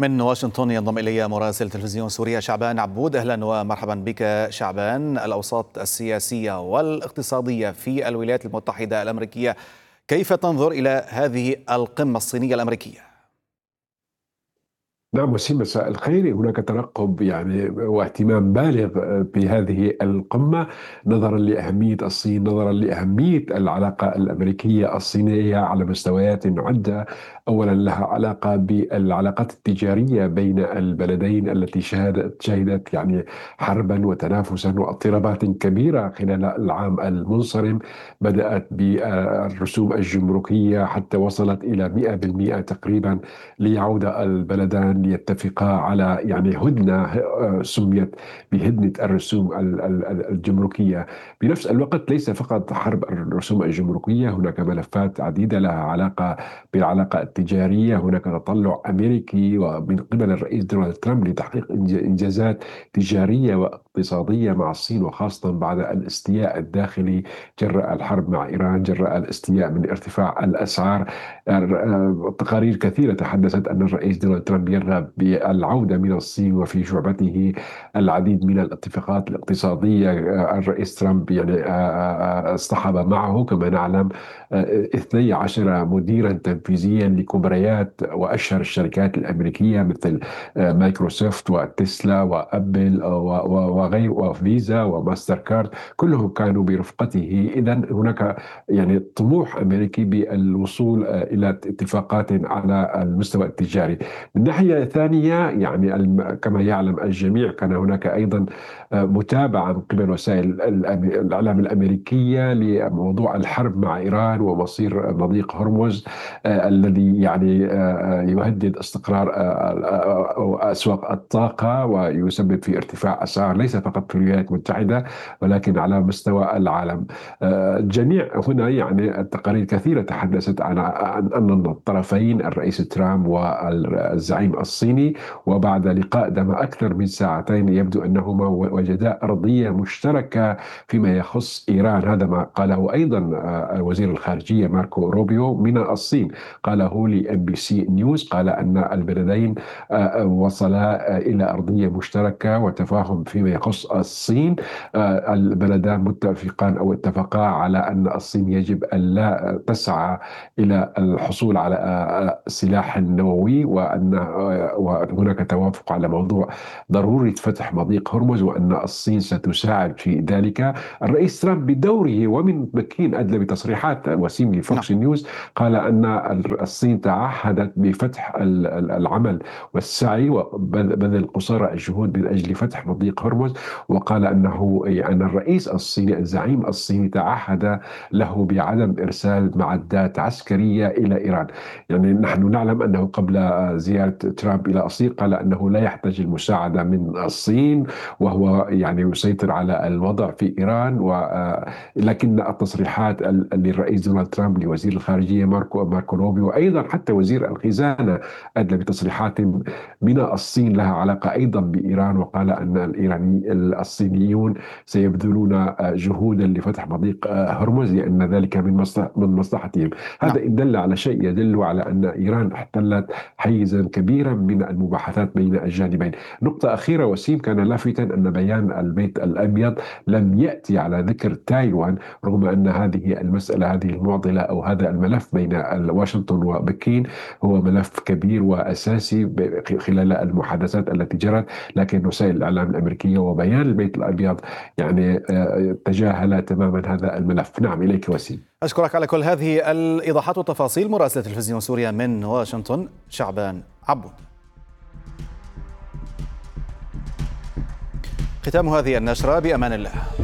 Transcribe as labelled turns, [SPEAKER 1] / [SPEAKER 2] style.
[SPEAKER 1] من واشنطن ينضم إلي مراسل تلفزيون سوريا شعبان عبود. أهلا ومرحبا بك شعبان. الأوساط السياسية والاقتصادية في الولايات المتحدة الأمريكية، كيف تنظر إلى هذه القمة الصينية الأمريكية؟
[SPEAKER 2] نعم وسيم، مساء الخير. هناك ترقب واهتمام بالغ بهذه القمة، نظرا لأهمية الصين، نظرا لأهمية العلاقة الأمريكية الصينية على مستويات عدة. أولا لها علاقة بالعلاقات التجارية بين البلدين التي شهدت حربا وتنافسا واضطرابات كبيرة خلال العام المنصرم. بدأت بالرسوم الجمركية حتى وصلت إلى 100% تقريبا، ليعود البلدان ليتفقا على هدنة سميت بهدنة الرسوم الجمركية. بنفس الوقت ليس فقط حرب الرسوم الجمركية، هناك ملفات عديدة لها علاقة بالعلاقة التجارية. هناك تطلع أمريكي ومن قبل الرئيس دونالد ترامب لتحقيق إنجازات تجارية واقتصادية مع الصين، وخاصة بعد الاستياء الداخلي جراء الحرب مع إيران، جراء الاستياء من ارتفاع الأسعار. تقارير كثيرة تحدثت أن الرئيس دونالد ترامب يرغب بالعودة من الصين، وفي شعبته العديد من الاتفاقات الاقتصادية. الرئيس ترامب اصطحب معه كما نعلم 12 مديرا تنفيذيا لكبريات وأشهر الشركات الأمريكية مثل مايكروسوفت وتسلا وأبل وغير وفيزا وماستر كارد، كلهم كانوا برفقته. إذا هناك طموح أمريكي بالوصول إلى اتفاقات على المستوى التجاري. من ناحية ثانية كما يعلم الجميع، كان هناك أيضا متابعة من قبل وسائل الإعلام الأمريكية لموضوع الحرب مع إيران ومصير مضيق هرمز، الذي يهدد استقرار أسواق الطاقة ويسبب في ارتفاع أسعار ليس فقط في الولايات المتحدة ولكن على مستوى العالم. الجميع هنا التقارير كثيرة تحدثت عن أن الطرفين الرئيس ترامب والزعيم الصيني، وبعد لقاء دام أكثر من ساعتين يبدو أنهما وجدا أرضية مشتركة فيما يخص إيران. هذا ما قاله أيضا وزير الخارجية ماركو روبيو من الصين، قاله لNBC نيوز، قال أن البلدين وصلا إلى أرضية مشتركة وتفاهم فيما يخص الصين. البلدان متفقان أو اتفقا على أن الصين يجب أن لا تسعى إلى الحصول على سلاح نووي، وهناك توافق على موضوع ضرورة فتح مضيق هرمز، وأن الصين ستساعد في ذلك. الرئيس ترامب بدوره ومن بكين أدلى بتصريحات وسيم لفوكس نيوز، قال أن الصين تعهدت بفتح العمل والسعي وبذل قصارى الجهود من أجل فتح مضيق هرمز، وقال أن الرئيس الصيني الزعيم الصيني تعهد له بعدم إرسال معدات عسكرية إلى إيران. نحن نعلم أنه قبل زيارة ترامب إلى الصين قال أنه لا يحتاج المساعدة من الصين، وهو يسيطر على الوضع في إيران. لكن التصريحات للرئيس دونالد ترامب لوزير الخارجية ماركو روبيو، وأيضا حتى وزير الخزانة أدلى بتصريحات من الصين لها علاقة أيضا بإيران، وقال أن الصينيون سيبذلون جهودا لفتح مضيق هرمز لأن ذلك من مصلحتهم. هذا إن دل على شيء يدل على أن إيران احتلت حيزا كبيرا من المباحثات بين الجانبين. نقطة أخيرة وسيم، كان لافتا أن بيان البيت الأبيض لم يأتي على ذكر تايوان، رغم أن هذه المسألة، هذه المعضلة أو هذا الملف بين واشنطن وبكين هو ملف كبير وأساسي خلال المحادثات التي جرت، لكن وسائل الإعلام الأمريكية وبيان البيت الأبيض تجاهل تماما هذا الملف. نعم، إليك وسيم.
[SPEAKER 1] أشكرك على كل هذه الإيضاحات والتفاصيل. مراسل تلفزيون سوريا من واشنطن شعبان عبود. ختام هذه النشرة، بأمان الله.